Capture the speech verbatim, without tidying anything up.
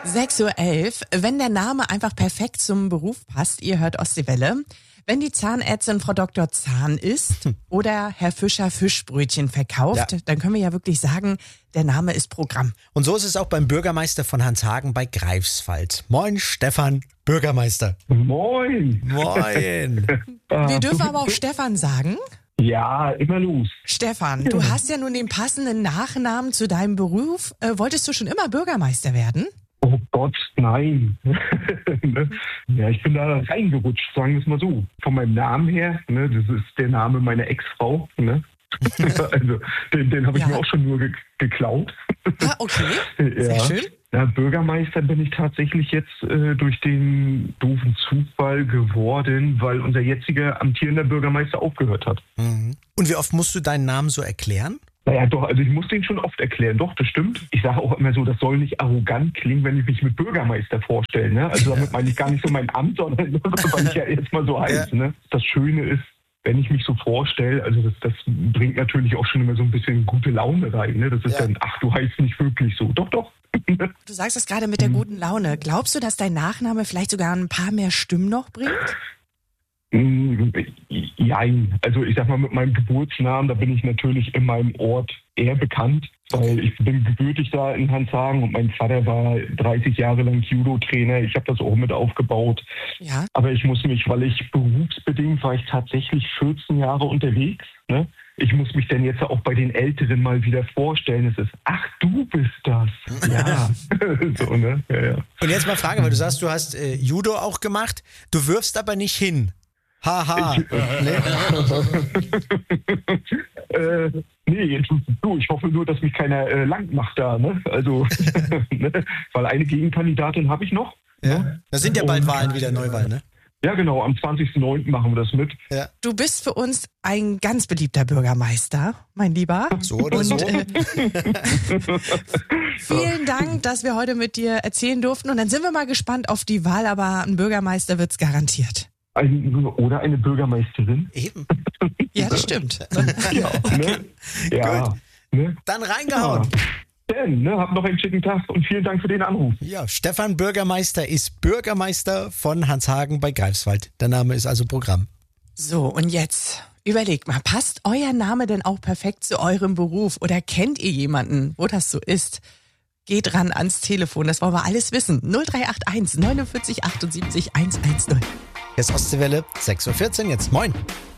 sechs Uhr elf. Wenn der Name einfach perfekt zum Beruf passt, ihr hört Ostseewelle. Wenn die Zahnärztin Frau Doktor Zahn ist oder Herr Fischer Fischbrötchen verkauft, ja. dann können wir ja wirklich sagen, der Name ist Programm. Und so ist es auch beim Bürgermeister von Hanshagen bei Greifswald. Moin Stefan, Bürgermeister. Moin. Moin. Wir dürfen aber auch Stefan sagen. Ja, immer los. Stefan, du hast ja nun den passenden Nachnamen zu deinem Beruf. Äh, wolltest du schon immer Bürgermeister werden? Oh Gott, nein. Ja, ich bin da reingerutscht, sagen wir es mal so. Von meinem Namen her, ne, das ist der Name meiner Ex-Frau. Ne? Also den, den habe ich Ja. mir auch schon nur ge- geklaut. Ah, okay, sehr Ja. schön. Ja, Bürgermeister bin ich tatsächlich jetzt äh, durch den doofen Zufall geworden, weil unser jetziger amtierender Bürgermeister aufgehört hat. Mhm. Und wie oft musst du deinen Namen so erklären? Naja, doch, also ich muss den schon oft erklären. Doch, das stimmt. Ich sage auch immer so, das soll nicht arrogant klingen, wenn ich mich mit Bürgermeister vorstelle. Ne? Also damit meine ich gar nicht so mein Amt, sondern weil ich ja jetzt mal so heiß. Ne? Das Schöne ist, wenn ich mich so vorstelle, also das, das bringt natürlich auch schon immer so ein bisschen gute Laune rein. Ne? Das ist Ja. dann, ach, du heißt nicht wirklich so. Doch, doch. Du sagst das gerade mit der guten Laune. Glaubst du, dass dein Nachname vielleicht sogar ein paar mehr Stimmen noch bringt? Mm, Jein. Also ich sag mal, mit meinem Geburtsnamen, da bin ich natürlich in meinem Ort eher bekannt, weil ich bin gebürtig da in Hanshagen und mein Vater war dreißig Jahre lang Judo-Trainer. Ich habe das auch mit aufgebaut. Ja. Aber ich muss mich, weil ich berufsbedingt war ich tatsächlich vierzehn Jahre unterwegs. Ne? Ich muss mich dann jetzt auch bei den Älteren mal wieder vorstellen. Es ist, ach, du bist das. Ja. So, ne? Ja, ja. Und jetzt mal Frage, weil du sagst, du hast äh, Judo auch gemacht, du wirfst aber nicht hin. Haha. Nee. äh, nee, jetzt, du, ich hoffe nur, dass mich keiner äh, lang macht da. Ne? Also, ne? Weil eine Gegenkandidatin habe ich noch. Ja. Da sind ja bald Und- Wahlen wieder, Neuwahlen, ne? Ja, genau, am zwanzigsten neunten machen wir das mit. Ja. Du bist für uns ein ganz beliebter Bürgermeister, mein Lieber. So oder Und, so. Äh, vielen Dank, dass wir heute mit dir erzählen durften. Und dann sind wir mal gespannt auf die Wahl, aber ein Bürgermeister wird's garantiert. Ein, oder eine Bürgermeisterin. Eben. Ja, das stimmt. Ja, ne? Ja. Ne? Dann reingehauen. Ja. Denn, ne, habt noch einen schicken Tag und vielen Dank für den Anruf. Ja, Stefan Bürgermeister ist Bürgermeister von Hanshagen bei Greifswald. Der Name ist also Programm. So, und jetzt überlegt mal, passt euer Name denn auch perfekt zu eurem Beruf? Oder kennt ihr jemanden, wo das so ist? Geht ran ans Telefon, das wollen wir alles wissen. null drei acht eins neunundvierzig achtundsiebzig hundertzehn. Hier ist Ostseewelle, sechs Uhr vierzehn jetzt. Moin.